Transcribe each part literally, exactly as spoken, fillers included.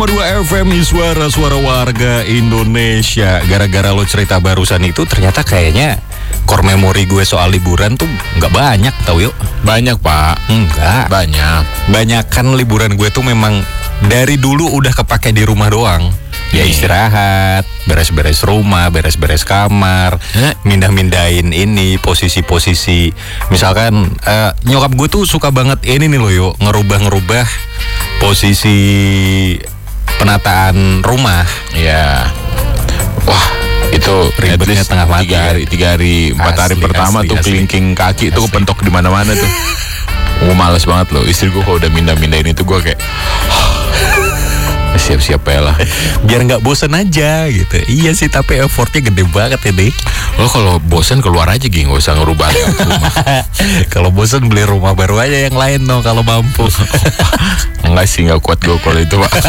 dua F M, suara-suara warga Indonesia. Gara-gara lo cerita barusan itu, ternyata kayaknya core memory gue soal liburan tuh nggak banyak, tau yuk. Banyak pak. Enggak. Banyak. Banyak kan liburan gue tuh memang dari dulu udah kepake di rumah doang. Ya istirahat, beres-beres rumah, beres-beres kamar, mindah-mindahin ini posisi-posisi. Misalkan uh, nyokap gue tuh suka banget ini nih loh yuk, ngerubah-ngerubah posisi penataan rumah. Ya. Wah, itu ribetnya tengah mati. Tiga hari, tiga hari, empat hari Asli, pertama asli, tuh asli. kelingking kaki Asli. tuh kepentok di mana-mana tuh. Gue males banget loh. Istri gue kalau udah mindah-mindahin itu gue kayak siap-siap ya lah. Biar nggak bosen aja gitu. Iya sih, tapi effortnya gede banget ya deh. Lo kalau bosen keluar aja gini, nggak usah ngerubah rumah. Kalau bosen beli rumah baru aja yang lain dong kalau mampu. Enggak sih, nggak kuat gue kalau itu pak.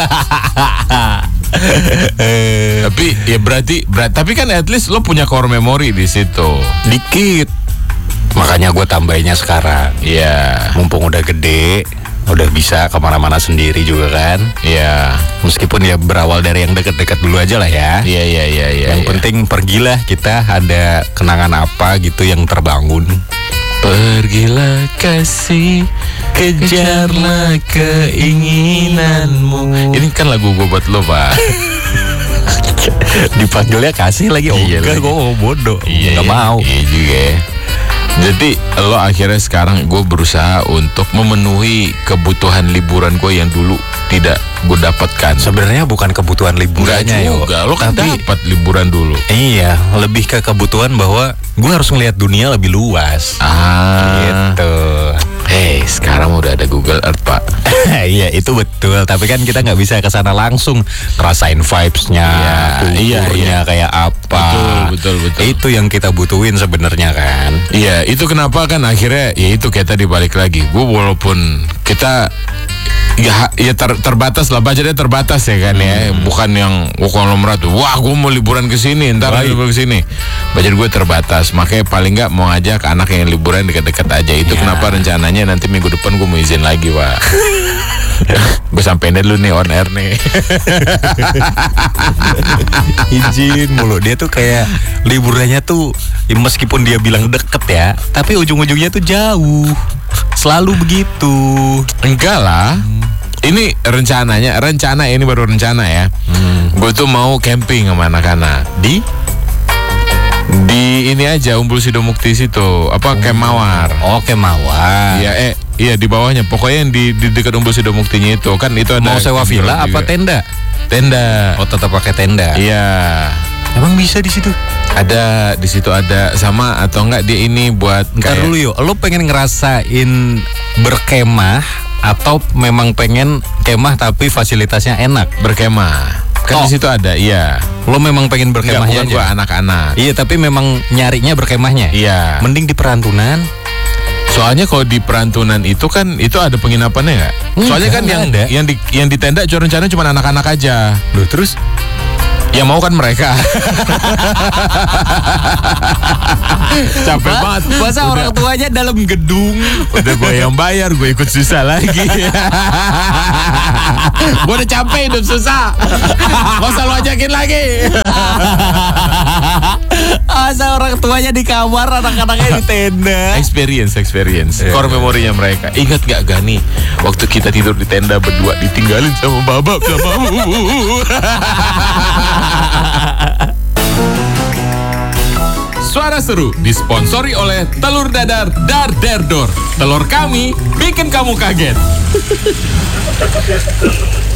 eh, Tapi ya berarti, berarti, tapi kan at least lo punya core memory di situ. dikit. Makanya gue tambahinnya sekarang. Iya. Mumpung udah gede, udah bisa kemana-mana sendiri juga kan. Iya. Meskipun ya berawal dari yang deket-deket dulu aja lah ya. Iya iya iya iya. Yang iya. penting pergilah, kita ada kenangan apa gitu yang terbangun. Pergilah kasih, kejarlah keinginanmu. Ini kan lagu gue buat lo pak. Dipanggilnya kasih lagi. Oh Iya enggak, lagi. gue bodoh. Iya, Nggak mau. Iya juga ya. Jadi lo akhirnya sekarang gue berusaha untuk memenuhi kebutuhan liburan gue yang dulu tidak gue dapatkan. Sebenarnya bukan kebutuhan liburannya Enggak juga, lo kan tapi dapat liburan dulu. iya, lebih ke kebutuhan bahwa gue harus ngelihat dunia lebih luas. Ah, Gitu. Hey, sekarang udah ada Google Earth pak. Iya itu betul. Tapi kan kita nggak bisa ke sana langsung ngerasain vibes-nya, Iya, kulturnya iya, iya. kayak apa. Betul, betul, betul. Itu yang kita butuhin sebenarnya kan. Iya, itu kenapa kan akhirnya ya itu kayak tadi balik lagi. Gue walaupun kita ya ya ter, terbatas lah, budgetnya terbatas ya kan ya. Bukan yang wah konglomerat tuh, wah gue mau liburan ke sini, ntar Baik. liburan ke sini. Budget gue terbatas, makanya paling nggak mau ngajak anak yang liburan dekat-dekat aja. Itu Ya. kenapa rencananya nanti minggu depan gue mau izin lagi pak. Gue sampein dulu nih on air nih. Izin mulu. Dia tuh kayak liburannya tuh ya meskipun dia bilang deket ya, tapi ujung-ujungnya tuh jauh. Selalu begitu. Enggak lah. Ini rencananya, rencana ini baru rencana ya. Gue tuh mau camping sama anak-anak di di ini aja Umbul Sidomukti situ, apa Camp Mawar. Oke mawar. Iya, eh iya di bawahnya. Pokoknya yang di, di dekat Umbul Sidomuktinya itu kan itu ada. Mau sewa villa apa juga. tenda? Tenda. Oh tetap pakai tenda. Iya. Emang bisa di situ? Ada di situ ada sama atau enggak dia ini buat Ntar kayak- dulu yuk, lo pengen ngerasain berkemah atau memang pengen kemah tapi fasilitasnya enak? berkemah. Kan Oh. di situ ada, iya. Lo memang pengen Enggak, berkemahnya bukan gua aja? anak-anak. Iya, tapi memang nyarinya berkemahnya. Iya. Mending di perantunan. Soalnya kalau di perantunan itu kan itu ada penginapannya nggak? Enggak, Soalnya kan nggak yang ada. yang di yang di tenda cuma rencananya cuma anak-anak aja. Loh terus? Yang mau kan mereka. Capek banget. Masa Udah- orang tuanya dalam gedung? Udah gue yang bayar, gue ikut susah lagi. Gue udah capek hidup susah. Gak usah lo ajakin lagi. Masa orang tuanya di kamar, anak-anaknya di tenda? Experience, experience. Core memorinya mereka. Ingat gak Gani? Waktu kita tidur di tenda berdua ditinggalin sama babak sama bu. Suara Seru disponsori oleh Telur Dadar Dar Der Dor. Telur kami bikin kamu kaget.